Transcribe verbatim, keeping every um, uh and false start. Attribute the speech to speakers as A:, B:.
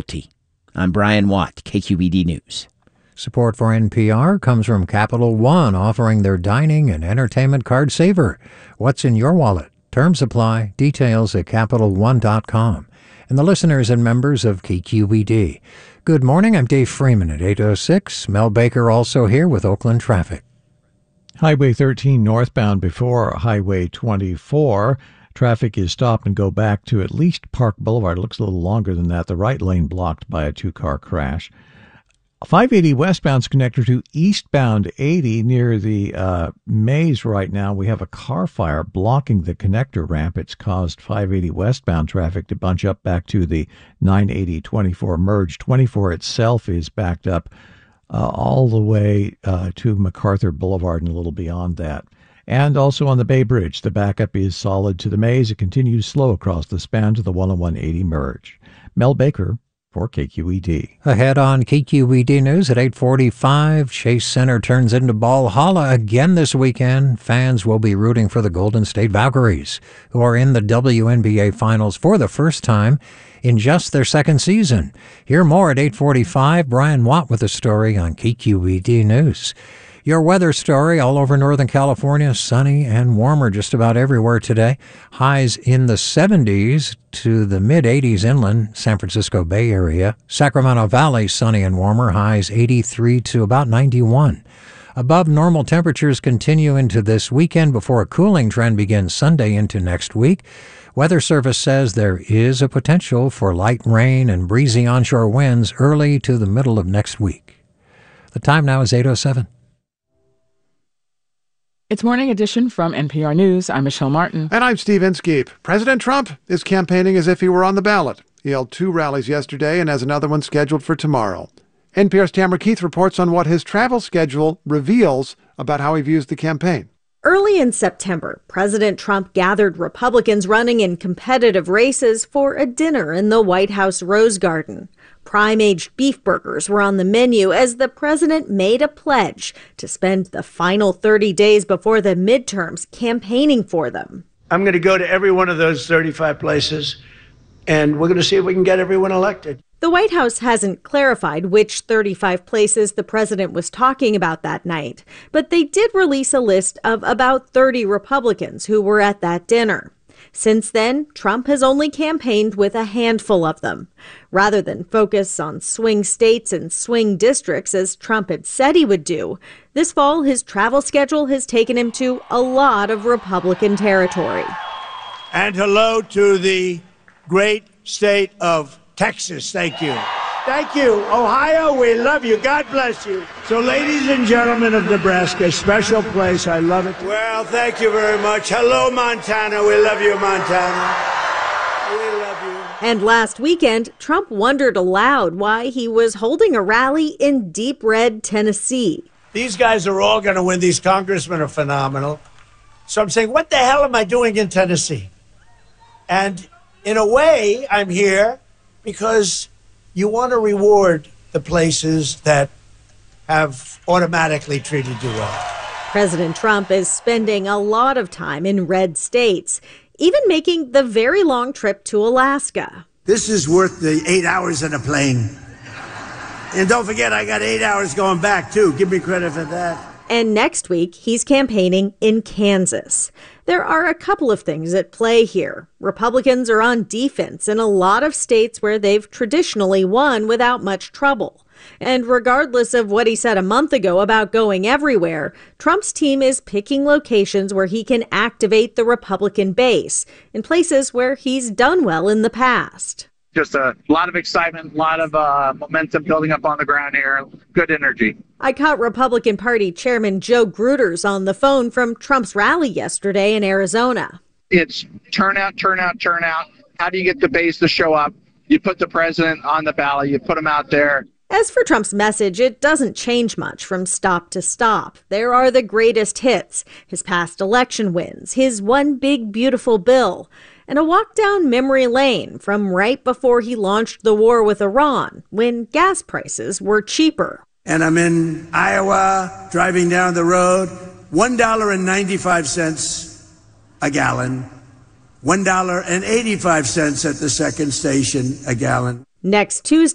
A: casualty. I'm Brian Watt, K Q E D News.
B: Support for N P R comes from Capital One, offering their dining and entertainment card saver. What's in your wallet? Terms apply. Details at Capital One dot com. And the listeners and members of K Q E D. Good morning, I'm Dave Freeman at eight oh six. Mel Baker also here with Oakland traffic.
C: Highway thirteen northbound before Highway twenty-four. Traffic is stop and go back to at least Park Boulevard. It looks a little longer than that. The right lane blocked by a two-car crash. five eighty westbound's connector to eastbound eighty near the uh, maze right now. We have a car fire blocking the connector ramp. It's caused five eighty westbound traffic to bunch up back to the nine eighty twenty-four merge. twenty-four itself is backed up uh, all the way uh, to MacArthur Boulevard and a little beyond that. And also on the Bay Bridge, the backup is solid to the maze. It continues slow across the span to the one oh one eighty merge. Mel Baker for K Q E D.
B: Ahead on K Q E D News at eight forty-five, Chase Center turns into Valhalla again this weekend. Fans will be rooting for the Golden State Valkyries, who are in the W N B A Finals for the first time in just their second season. Hear more at eight forty-five. Brian Watt with a story on K Q E D News. Your weather story all over Northern California, sunny and warmer just about everywhere today. Highs in the seventies to the mid-eighties inland, San Francisco Bay Area. Sacramento Valley, sunny and warmer, highs eighty-three to about ninety-one. Above normal temperatures continue into this weekend before a cooling trend begins Sunday into next week. Weather Service says there is a potential for light rain and breezy onshore winds early to the middle of next week. The time now is eight oh seven.
D: It's Morning Edition from N P R News. I'm Michelle Martin.
E: And I'm Steve Inskeep. President Trump is campaigning as if he were on the ballot. He held two rallies yesterday and has another one scheduled for tomorrow. N P R's Tamara Keith reports on what his travel schedule reveals about how he views the campaign.
F: Early in September, President Trump gathered Republicans running in competitive races for a dinner in the White House Rose Garden. Prime-aged beef burgers were on the menu as the president made a pledge to spend the final thirty days before the midterms campaigning for them.
G: I'm going to go to every one of those thirty-five places, and we're going to see if we can get everyone elected.
F: The White House hasn't clarified which thirty-five places the president was talking about that night, but they did release a list of about thirty Republicans who were at that dinner. Since then, Trump has only campaigned with a handful of them. Rather than focus on swing states and swing districts as Trump had said he would do, this fall his travel schedule has taken him to a lot of Republican territory.
G: And hello to the great state of Texas. Thank you. Thank you. Ohio, we love you. God bless you. So, ladies and gentlemen of Nebraska, special place. I love it. Well, thank you very much. Hello, Montana. We love you, Montana. We love you.
F: And last weekend, Trump wondered aloud why he was holding a rally in deep red Tennessee.
G: These guys are all going to win. These congressmen are phenomenal. So I'm saying, what the hell am I doing in Tennessee? And in a way, I'm here because you want to reward the places that have automatically treated you well.
F: President Trump is spending a lot of time in red states, even making the very long trip to Alaska.
G: This is worth the eight hours in a plane. And don't forget, I got eight hours going back, too. Give me credit for that.
F: And next week, he's campaigning in Kansas. There are a couple of things at play here. Republicans are on defense in a lot of states where they've traditionally won without much trouble. And regardless of what he said a month ago about going everywhere, Trump's team is picking locations where he can activate the Republican base, in places where he's done well in the past.
H: Just a lot of excitement, a lot of uh, momentum building up on the ground here. Good energy.
F: I caught Republican Party Chairman Joe Gruters on the phone from Trump's rally yesterday in Arizona.
H: It's turnout, turnout, turnout. How do you get the base to show up? You put the president on the ballot. You put him out there.
F: As for Trump's message, it doesn't change much from stop to stop. There are the greatest hits, his past election wins, his one big beautiful bill, and a walk down memory lane from right before he launched the war with Iran, when gas prices were cheaper.
G: And I'm in Iowa, driving down the road, one dollar and ninety-five cents a gallon, one dollar and eighty-five cents at the second station a gallon.
F: Next Tuesday,